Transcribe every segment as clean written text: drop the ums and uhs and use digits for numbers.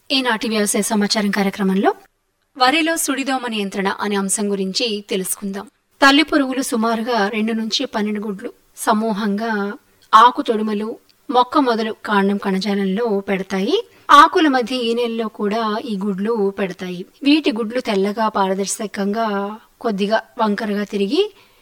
ఈనాటి వ్యవసాయ సమాచారం కార్యక్రమంలో వరిలో సుడిదోమ నియంత్రణ అనే అంశం గురించి తెలుసుకుందాం. తల్లి పురుగులు సుమారుగా 2 నుంచి 12 గుడ్లు సమూహంగా ఆకు తొడుమలు, మొక్క మొదలు కాండం కణజాలంలో పెడతాయి. ఆకుల మధ్య ఈనెల్లో కూడా ఈ గుడ్లు పెడతాయి. వీటి గుడ్లు తెల్లగా పారదర్శకంగా కొద్దిగా వంకరగా తిరిగి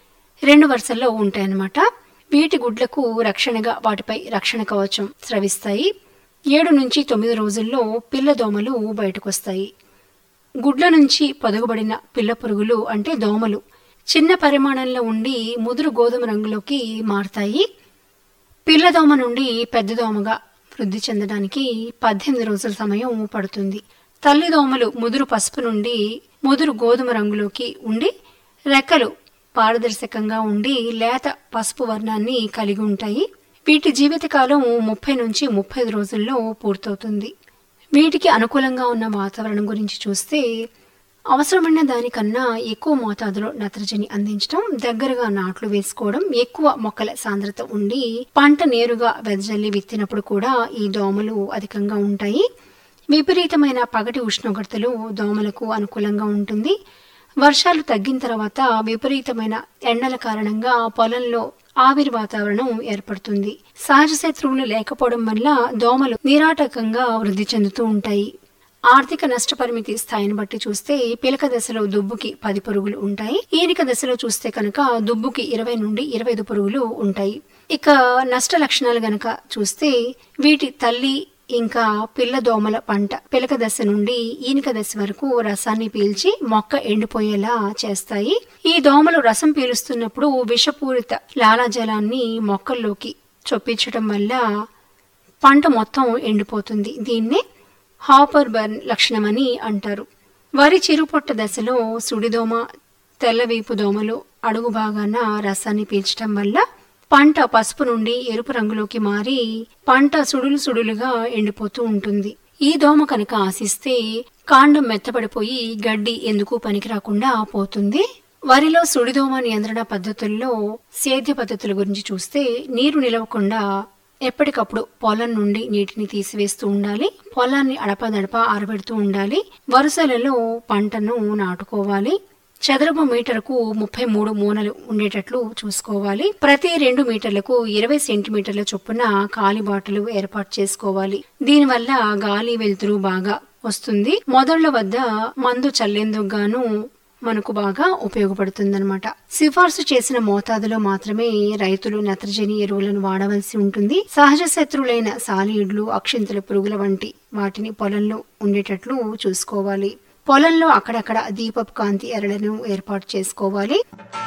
2 వరుసల్లో ఉంటాయన్నమాట. వీటి గుడ్లకు రక్షణగా వాటిపై రక్షణ కవచం స్రవిస్తాయి. 7 నుంచి 9 రోజుల్లో పిల్ల దోమలు బయటకొస్తాయి. గుడ్ల నుంచి పొదగబడిన పిల్ల పురుగులు అంటే దోమలు చిన్న పరిమాణంలో ఉండి ముదురు గోధుమ రంగులోకి మారతాయి. పిల్ల దోమ నుండి పెద్ద దోమగా వృద్ధి చెందడానికి 18 రోజుల సమయం పడుతుంది. తల్లి దోమలు ముదురు పసుపు నుండి ముదురు గోధుమ రంగులోకి ఉండి రెక్కలు పారదర్శకంగా ఉండి లేత పసుపు వర్ణాన్ని కలిగి ఉంటాయి. వీటి జీవితకాలం 30 నుంచి 35 రోజుల్లో పూర్తవుతుంది. వీటికి అనుకూలంగా ఉన్న వాతావరణం గురించి చూస్తే అవసరమైన దానికన్నా ఎక్కువ మోతాదులో నత్రజని అందించడం, దగ్గరగా నాట్లు వేసుకోవడం, ఎక్కువ మొక్కల సాంద్రత ఉండి పంట నేరుగా వెదజల్లి విత్తినప్పుడు కూడా ఈ దోమలు అధికంగా ఉంటాయి. విపరీతమైన పగటి ఉష్ణోగ్రతలు దోమలకు అనుకూలంగా ఉంటుంది. వర్షాలు తగ్గిన తర్వాత విపరీతమైన ఎండల కారణంగా పొలంలో ఆవిరి వాతావరణం ఏర్పడుతుంది. సహజ శత్రువులు లేకపోవడం వల్ల దోమలు నిరాటకంగా వృద్ధి చెందుతూ ఉంటాయి. ఆర్థిక నష్టపరిమితి స్థాయిని బట్టి చూస్తే పిలక దశలో దుబ్బుకి 10 పురుగులు ఉంటాయి. ఈనిక దశలో చూస్తే కనుక దుబ్బుకి 20 నుండి 25 పురుగులు ఉంటాయి. ఇక నష్ట లక్షణాలు గనక చూస్తే వీటి తల్లి ఇంకా పిల్ల దోమల పంట పిలక దశ నుండి ఈనిక దశ వరకు రసాన్ని పీల్చి మొక్క ఎండిపోయేలా చేస్తాయి. ఈ దోమలు రసం పీలుస్తున్నప్పుడు విషపూరిత లాలాజలాన్ని మొక్కల్లోకి చొప్పించడం వల్ల పంట మొత్తం ఎండిపోతుంది. దీన్నే హాపర్ బర్న్ లక్షణమని అంటారు. వరి చిరుపొట్ట దశలో సుడిదోమ, తెల్లవీపు దోమలు అడుగు భాగాన రసాన్ని పీల్చడం వల్ల పంట పసుపు నుండి ఎరుపు రంగులోకి మారి పంట సుడులుగా ఎండిపోతూ ఉంటుంది. ఈ దోమ కనుక ఆశిస్తే కాండం మెత్తపడిపోయి గడ్డి ఎందుకు పనికి రాకుండా పోతుంది. వరిలో సుడిదోమ నియంత్రణ పద్ధతుల్లో సేద్య పద్ధతుల గురించి చూస్తే నీరు నిలవకుండా ఎప్పటికప్పుడు పొలం నుండి నీటిని తీసివేస్తూ ఉండాలి. పొలాన్ని అడపదడప ఆరబెడుతూ ఉండాలి. వరుసలలో పంటను నాటుకోవాలి. చదరపు మీటర్కు 33 మూనలు ఉండేటట్లు చూసుకోవాలి. ప్రతి 2 మీటర్లకు 20 సెంటీమీటర్ల చొప్పున కాలిబాటలు ఏర్పాటు చేసుకోవాలి. దీనివల్ల గాలి వెలుతురు బాగా వస్తుంది. మొదళ్ల వద్ద మందు చల్లేందుకు గాను మనకు బాగా ఉపయోగపడుతుందన్నమాట. సిఫార్సు చేసిన మోతాదులో మాత్రమే రైతులు నత్రజని ఎరువులను వాడవలసి ఉంటుంది. సహజ శత్రువులైన సాలీడ్లు, అక్షింతల పురుగుల వంటి వాటిని పొలంలో ఉండేటట్లు చూసుకోవాలి. పొలంలో అక్కడక్కడ దీపపు కాంతి ఎరలను ఏర్పాటు చేసుకోవాలి.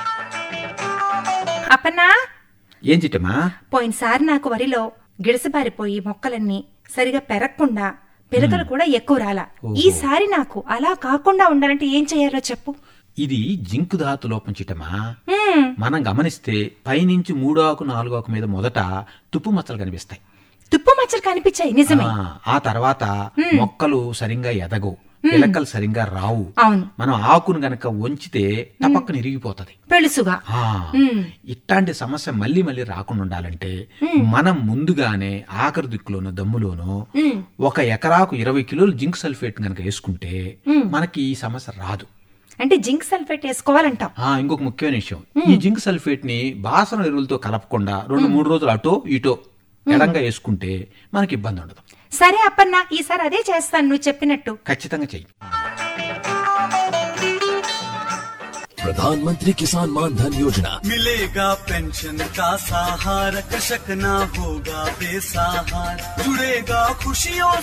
అప్పన్నా, ఏం చిట్టమా? పోయినసారి నాకు వరిలో గిడసబారిపోయి మొక్కలన్నీ సరిగా పెరగకుండా పిలకలు కూడా ఎక్కువ రాలా. ఈసారి నాకు అలా కాకుండా ఉండాలంటే ఏం చేయాలో చెప్పు. ఇది జింకు ధాతు లోపం చిట్టమా. మనం గమనిస్తే పైనుంచి 3 ఆకు 4 ఆకు మీద మొదట తుప్పు మచ్చలు కనిపిస్తాయి. తుప్పు మచ్చలు కనిపించాయి, నిజమే. ఆ తర్వాత మొక్కలు సరిగ్గా ఎదగవు, పిలకలు సరిగ్గా రావు. మనం ఆకును గనక వంచితే టపక్కన ఇరిగిపోతది పెళుసుగా. ఇట్లాంటి సమస్య మళ్ళీ మళ్ళీ రాకుండా ఉండాలంటే మనం ముందుగానే ఆఖరి దిక్కులోనూ దమ్ములోనూ 1 ఎకరాకు 20 కిలోలు జింక్ సల్ఫేట్ గనక వేసుకుంటే మనకి ఈ సమస్య రాదు. అంటే జింక్ సల్ఫేట్ వేసుకోవాలంటాం. ఇంకొక ముఖ్యమైన విషయం, ఈ జింక్ సల్ఫేట్ ని బాసన ఎరువులతో కలపకుండా 2-3 రోజులు అటో ఇటో ఎడంగా వేసుకుంటే మనకి ఇబ్బంది ఉండదు. సరే అప్పన్నా, ఈసారి అదే చేస్తాను నువ్వు చెప్పినట్టు. ఖచ్చితంగా చెయ్యి. प्रधानमंत्री किसान मान धन योजना मिलेगा पेंशन का सहारा, कृषक ना होगा बेसहारा, जुड़ेगा खुशियों